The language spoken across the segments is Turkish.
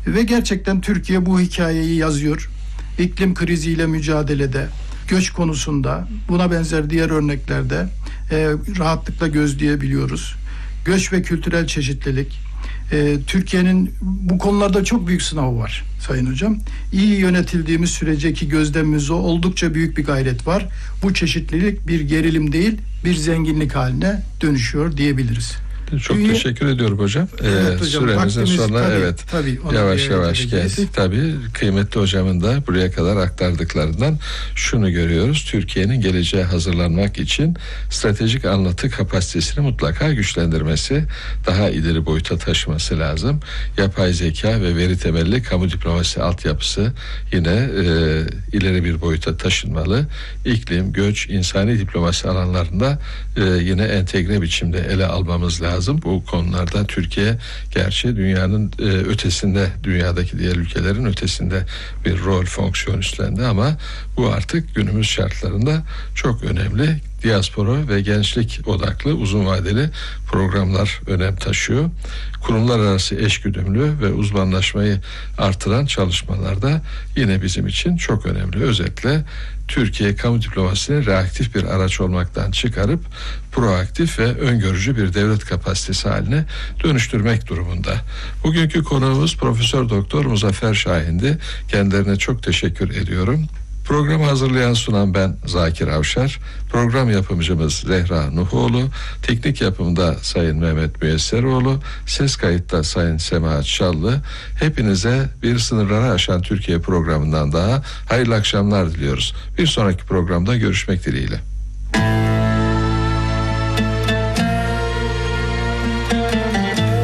Ve gerçekten Türkiye bu hikayeyi yazıyor. İklim kriziyle mücadelede, göç konusunda, buna benzer diğer örneklerde rahatlıkla gözleyebiliyoruz. Göç ve kültürel çeşitlilik. Türkiye'nin bu konularda çok büyük sınavı var Sayın Hocam. İyi yönetildiğimiz sürece, ki gözlemimiz o, oldukça büyük bir gayret var. Bu çeşitlilik bir gerilim değil, bir zenginlik haline dönüşüyor diyebiliriz. Çok teşekkür ediyorum hocam. Evet hocam, Süremizin sonuna tabii, yavaş yavaş geldik. Tabii kıymetli hocamın da buraya kadar aktardıklarından şunu görüyoruz. Türkiye'nin geleceğe hazırlanmak için stratejik anlatı kapasitesini mutlaka güçlendirmesi, daha ileri boyuta taşıması lazım. Yapay zeka ve veri temelli kamu diplomasi altyapısı yine ileri bir boyuta taşınmalı. İklim, göç, insani diplomasi alanlarında yine entegre biçimde ele almamız lazım. Bu konularda Türkiye gerçi dünyanın ötesinde, dünyadaki diğer ülkelerin ötesinde bir rol, fonksiyon üstlendi ama bu artık günümüz şartlarında çok önemli. Diaspora ve gençlik odaklı uzun vadeli programlar önem taşıyor. Kurumlar arası eşgüdümlü ve uzmanlaşmayı artıran çalışmalarda yine bizim için çok önemli. Özetle Türkiye kamu diplomasisini reaktif bir araç olmaktan çıkarıp proaktif ve öngörücü bir devlet kapasitesi haline dönüştürmek durumunda. Bugünkü konuğumuz Profesör Doktor Muzaffer Şahin'di. Kendilerine çok teşekkür ediyorum. Programı hazırlayan sunan ben Zakir Avşar. Program yapımcımız Zehra Nuhoğlu. Teknik yapımda Sayın Mehmet Müyesseroğlu. Ses kayıtta Sayın Semahat Şallı. Hepinize bir sınırları aşan Türkiye programından daha hayırlı akşamlar diliyoruz. Bir sonraki programda görüşmek dileğiyle.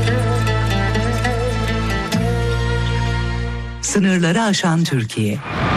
Sınırları aşan Türkiye.